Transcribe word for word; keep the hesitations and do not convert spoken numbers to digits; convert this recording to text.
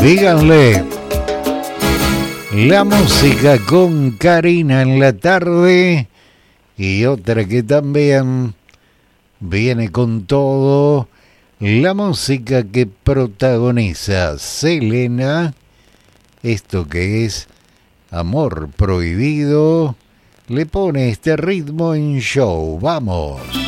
Díganle. La música con Karina en la tarde. Y otra que también viene con todo. La música que protagoniza Selena. Esto que es Amor Prohibido. Le pone este ritmo en show. Vamos.